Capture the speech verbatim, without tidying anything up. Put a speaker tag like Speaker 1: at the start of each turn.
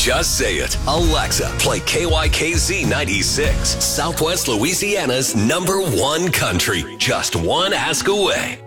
Speaker 1: Just say it. Alexa, play K Y K Z ninety-six, Southwest Louisiana's number one country. Just one ask away.